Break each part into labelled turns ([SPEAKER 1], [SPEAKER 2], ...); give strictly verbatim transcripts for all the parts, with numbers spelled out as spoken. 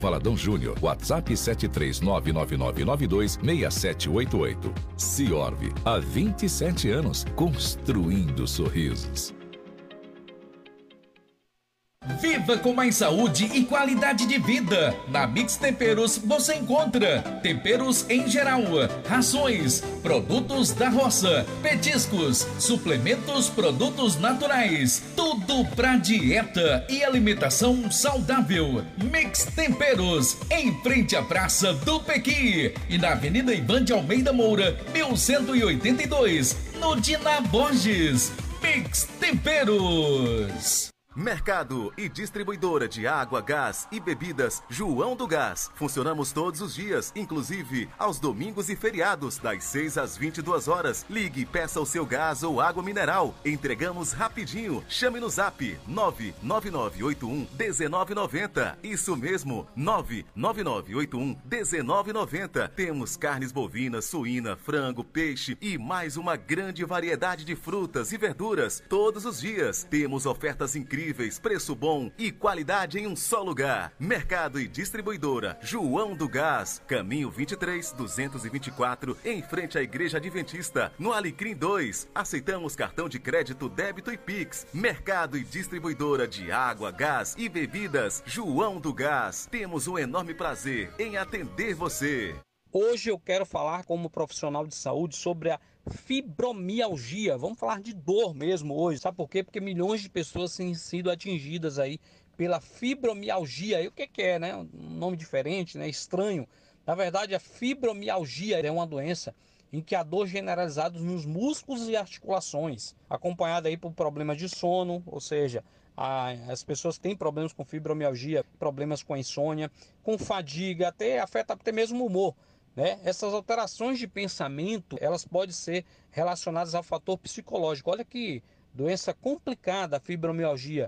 [SPEAKER 1] Valadão Júnior, WhatsApp sete três nove nove nove nove dois seis sete oito oito. Ciorv, há vinte e sete anos, construindo sorrisos.
[SPEAKER 2] Viva com mais saúde e qualidade de vida. Na Mix Temperos você encontra temperos em geral, rações, produtos da roça, petiscos, suplementos, produtos naturais, tudo pra dieta e alimentação saudável. Mix Temperos, em frente à Praça do Pequi e na Avenida Ivan de Almeida Moura, mil cento e oitenta e dois, no Dina Borges. Mix Temperos.
[SPEAKER 3] Mercado e distribuidora de água, gás e bebidas João do Gás. Funcionamos todos os dias, inclusive aos domingos e feriados, das seis às vinte e duas horas. Ligue e peça o seu gás ou água mineral. Entregamos rapidinho. Chame no zap nove nove nove oito um um nove nove zero. Isso mesmo, nove nove nove oito um um nove nove zero. Temos carnes bovinas, suína, frango, peixe e mais uma grande variedade de frutas e verduras todos os dias. Temos ofertas incríveis, preço bom e qualidade em um só lugar. Mercado e distribuidora João do Gás, caminho vinte e três, duzentos e vinte e quatro, em frente à Igreja Adventista, no Alecrim dois. Aceitamos cartão de crédito, débito e Pix. Mercado e distribuidora de água, gás e bebidas João do Gás. Temos um enorme prazer em atender você.
[SPEAKER 4] Hoje eu quero falar como profissional de saúde sobre a fibromialgia. Vamos falar de dor mesmo hoje. Sabe por quê? Porque milhões de pessoas têm sido atingidas aí pela fibromialgia. E o que que é, né? Um nome diferente, né? Estranho. Na verdade, a fibromialgia é uma doença em que há dor generalizada nos músculos e articulações, acompanhada aí por problemas de sono, ou seja, a, as pessoas têm problemas com fibromialgia, problemas com a insônia, com fadiga, até afeta até mesmo o humor. Né? Essas alterações de pensamento, elas podem ser relacionadas ao fator psicológico. Olha que doença complicada a fibromialgia.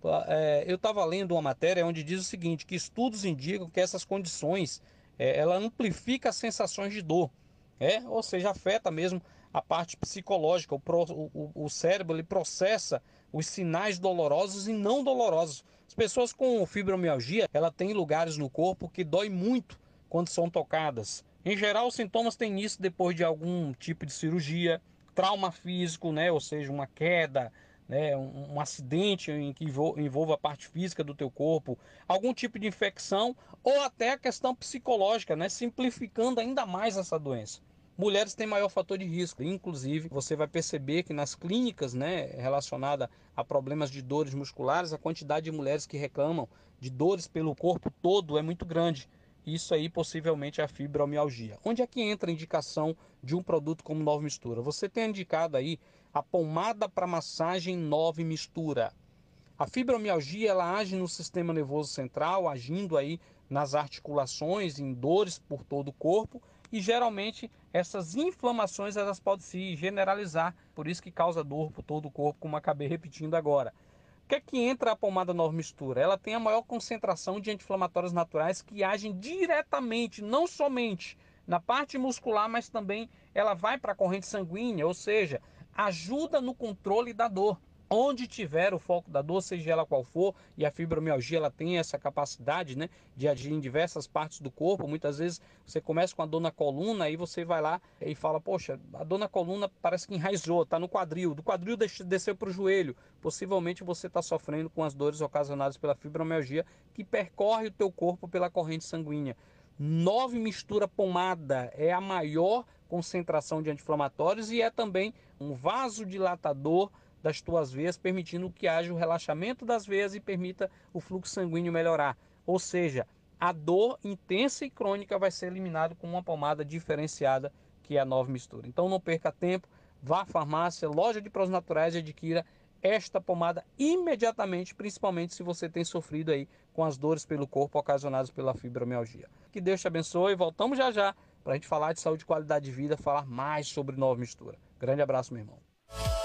[SPEAKER 4] É, eu estava lendo uma matéria onde diz o seguinte, que estudos indicam que essas condições, é, ela amplifica as sensações de dor, é? Ou seja, afeta mesmo a parte psicológica. O, pro, o, o cérebro ele processa os sinais dolorosos e não dolorosos. As pessoas com fibromialgia, ela tem lugares no corpo que dói muito quando são tocadas. Em geral, os sintomas têm início depois de algum tipo de cirurgia, trauma físico, né? Ou seja, uma queda, né? um, um acidente em que envolva a parte física do teu corpo, algum tipo de infecção ou até a questão psicológica, né? Simplificando ainda mais essa doença. Mulheres têm maior fator de risco, inclusive você vai perceber que nas clínicas, né, relacionada a problemas de dores musculares, a quantidade de mulheres que reclamam de dores pelo corpo todo é muito grande. Isso aí possivelmente é a fibromialgia. Onde é que entra a indicação de um produto como Nove Mistura? Você tem indicado aí a pomada para massagem Nove Mistura. A fibromialgia ela age no sistema nervoso central, agindo aí nas articulações, em dores por todo o corpo, e geralmente essas inflamações elas podem se generalizar, por isso que causa dor por todo o corpo, como acabei repetindo agora. O que é que entra a pomada Nove Mistura? Ela tem a maior concentração de anti-inflamatórios naturais que agem diretamente, não somente na parte muscular, mas também ela vai para a corrente sanguínea, ou seja, ajuda no controle da dor. Onde tiver o foco da dor, seja ela qual for, e a fibromialgia ela tem essa capacidade, né, de agir em diversas partes do corpo. Muitas vezes você começa com a dor na coluna, aí você vai lá e fala, poxa, a dor na coluna parece que enraizou, está no quadril, do quadril desceu para o joelho. Possivelmente você está sofrendo com as dores ocasionadas pela fibromialgia que percorre o teu corpo pela corrente sanguínea. Nove Mistura pomada é a maior concentração de anti-inflamatórios e é também um vasodilatador das tuas veias, permitindo que haja o relaxamento das veias e permita o fluxo sanguíneo melhorar. Ou seja, a dor intensa e crônica vai ser eliminada com uma pomada diferenciada que é a Nove Mistura. Então não perca tempo, vá à farmácia, loja de produtos naturais e adquira esta pomada imediatamente, principalmente se você tem sofrido aí com as dores pelo corpo ocasionadas pela fibromialgia. Que Deus te abençoe, voltamos já já para a gente falar de saúde e qualidade de vida, falar mais sobre Nove Mistura. Grande abraço, meu irmão.